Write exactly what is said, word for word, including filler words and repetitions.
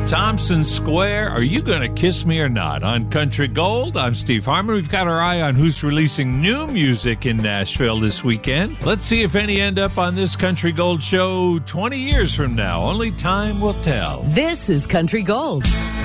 Thompson Square, Are You Gonna Kiss Me or Not? On Country Gold, I'm Steve Harmon. We've got our eye on who's releasing new music in Nashville this weekend. Let's see if any end up on this Country Gold show twenty years from now. Only time will tell. This is Country Gold.